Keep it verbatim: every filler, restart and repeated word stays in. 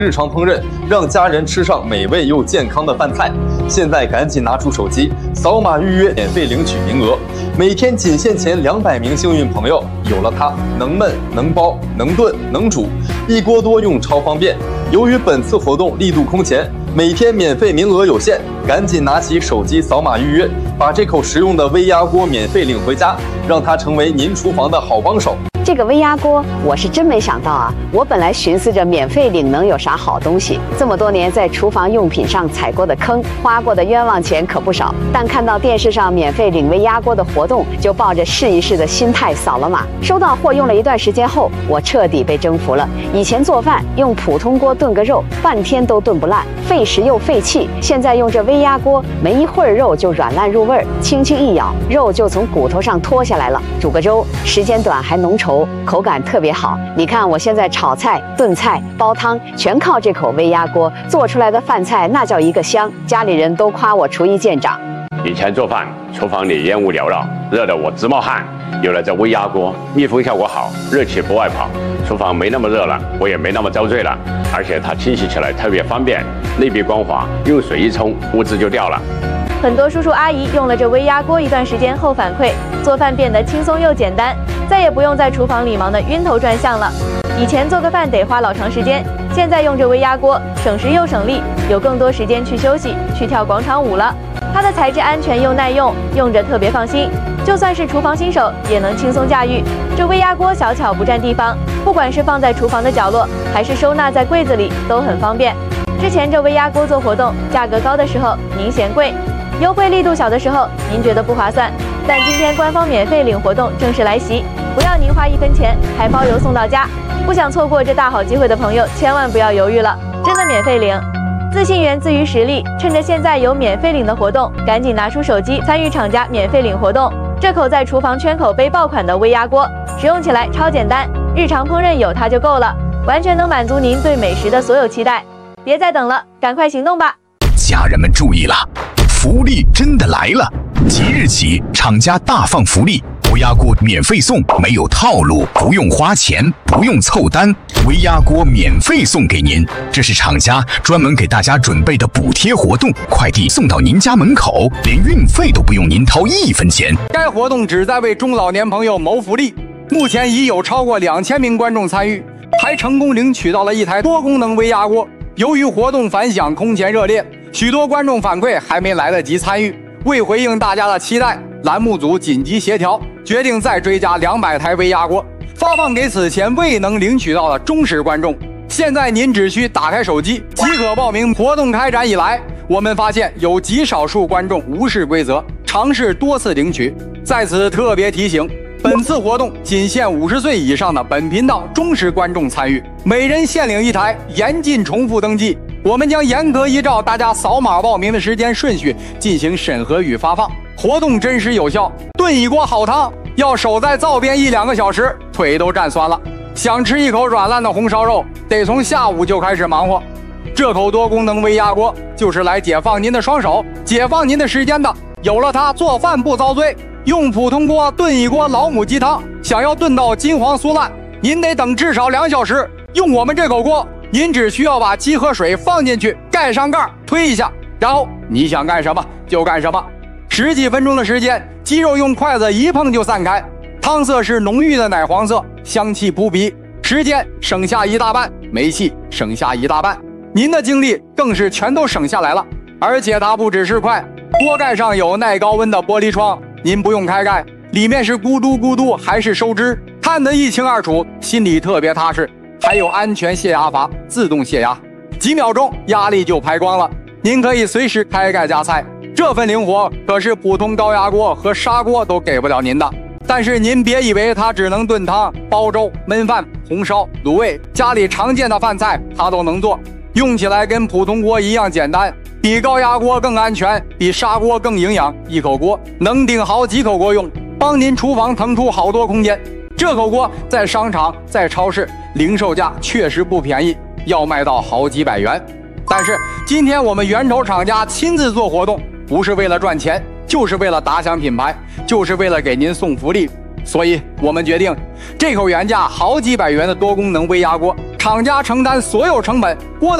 日常烹饪，让家人吃上美味又健康的饭菜。现在赶紧拿出手机，扫码预约，免费领取名额。每天仅限前两百名幸运朋友，有了它，能焖能包能炖能煮，一锅多用超方便。由于本次活动力度空前，每天免费名额有限，赶紧拿起手机扫码预约，把这口实用的微压锅免费领回家，让它成为您厨房的好帮手。 这个微压锅我是真没想到啊！我本来寻思着免费领能有啥好东西，这么多年在厨房用品上踩过的坑，花过的冤枉钱可不少。但看到电视上免费领微压锅的活动，就抱着试一试的心态扫了码。收到货用了一段时间后，我彻底被征服了。以前做饭用普通锅炖个肉，半天都炖不烂，费时又费气。现在用这微压锅，没一会儿肉就软烂入味儿，轻轻一咬，肉就从骨头上脱下来了。煮个粥，时间短还浓稠，口感特别好。你看我现在炒菜、炖菜、煲汤，全靠这口微压锅做出来的饭菜，那叫一个香。家里人都夸我厨艺见长。 以前做饭，厨房里烟雾缭绕，热得我直冒汗。有了这微压锅，密封效果好，热气不外跑，厨房没那么热了，我也没那么遭罪了。而且它清洗起来特别方便，内壁光滑，用水一冲，污渍就掉了。 很多叔叔阿姨用了这微压锅一段时间后反馈，做饭变得轻松又简单，再也不用在厨房里忙得晕头转向了。以前做个饭得花老长时间，现在用这微压锅省时又省力，有更多时间去休息，去跳广场舞了。它的材质安全又耐用，用着特别放心，就算是厨房新手也能轻松驾驭。这微压锅小巧不占地方，不管是放在厨房的角落，还是收纳在柜子里，都很方便。之前这微压锅做活动，价格高的时候您嫌贵，优惠力度小的时候您觉得不划算，但今天官方免费领活动正式来袭，不要您花一分钱，还包邮送到家。不想错过这大好机会的朋友，千万不要犹豫了，真的免费领。自信源自于实力，趁着现在有免费领的活动，赶紧拿出手机参与厂家免费领活动。这口在厨房圈口杯爆款的微压锅，使用起来超简单，日常烹饪有它就够了，完全能满足您对美食的所有期待。别再等了，赶快行动吧！ 家人们注意了，福利真的来了！即日起，厂家大放福利，微压锅免费送，没有套路，不用花钱，不用凑单，微压锅免费送给您。这是厂家专门给大家准备的补贴活动，快递送到您家门口，连运费都不用您掏一分钱。 该活动旨在为中老年朋友谋福利，目前已有超过两千名观众参与，还成功领取到了一台多功能微压锅。由于活动反响空前热烈，许多观众反馈还没来得及参与。为回应大家的期待，栏目组紧急协调，决定再追加两百台微压锅，发放给此前未能领取到的忠实观众。现在您只需打开手机即可报名。活动开展以来，我们发现有极少数观众无视规则，尝试多次领取。在此特别提醒，本次活动仅限五十岁以上的本频道忠实观众参与，每人限领一台，严禁重复登记。我们将严格依照大家扫码报名的时间顺序进行审核与发放，活动真实有效。炖一锅好汤要守在灶边一两个小时，腿都站酸了。想吃一口软烂的红烧肉，得从下午就开始忙活。这口多功能微压锅就是来解放您的双手，解放您的时间的。有了它，做饭不遭罪。用普通锅炖一锅老母鸡汤，想要炖到金黄酥烂，您得等至少两小时。用我们这口锅，您只需要把鸡和水放进去，盖上盖，推一下，然后你想干什么就干什么。十几分钟的时间，鸡肉用筷子一碰就散开，汤色是浓郁的奶黄色，香气扑鼻，时间省下一大半，煤气省下一大半，您的精力更是全都省下来了。而且它不只是快，锅盖上有耐高温的玻璃窗，您不用开盖，里面是咕嘟咕嘟还是收汁，看得一清二楚，心里特别踏实。还有安全泄压阀，自动泄压，几秒钟压力就排光了，您可以随时开盖加菜。这份灵活可是普通高压锅和砂锅都给不了您的。但是您别以为它只能炖汤、煲粥、焖饭、红烧、卤味，家里常见的饭菜它都能做，用起来跟普通锅一样简单，比高压锅更安全，比砂锅更营养。一口锅能顶好几口锅用，帮您厨房腾出好多空间。这口锅在商场、在超市零售价确实不便宜，要卖到好几百元。但是今天我们源头厂家亲自做活动，不是为了赚钱，就是为了打响品牌，就是为了给您送福利。所以我们决定，这口原价好几百元的多功能微压锅， 厂家承担所有成本，锅的